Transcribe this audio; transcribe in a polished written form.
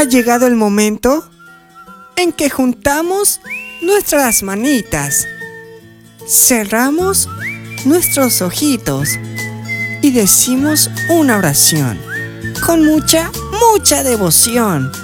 Ha llegado el momento en que juntamos nuestras manitas, cerramos nuestros ojitos y decimos una oración con mucha devoción.